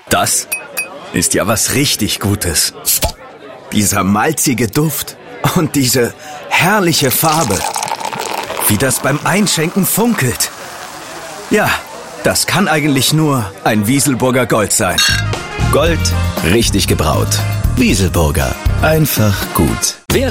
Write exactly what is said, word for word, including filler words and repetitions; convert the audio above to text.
Das ist ja was richtig Gutes. Dieser malzige Duft und diese herrliche Farbe. Wie das beim Einschenken funkelt. Ja, das kann eigentlich nur ein Wieselburger Gold sein. Gold, richtig gebraut. Wieselburger. Einfach gut.